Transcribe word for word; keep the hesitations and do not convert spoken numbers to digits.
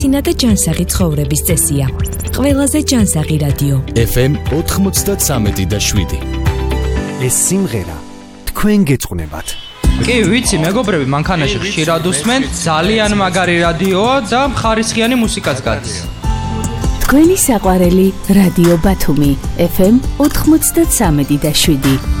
სინადა ჯანსაღი ცხოვრების წესია. ყველაზე ჯანსაღი რადიო. ეფ ემ ოთხმოცდათსამეტი და შვიდი. ეს სიმღერა თქვენ გეწყვნებათ. კი, ვიცი, მეგობრები, მანქანაში ხშირად უსმენ, ძალიან მაგარი რადიოა და ხარისხიანი მუსიკაც გადის. თქვენი საყვარელი რადიო ბათუმი, ეფ ემ ოთხმოცდათსამეტი და შვიდი.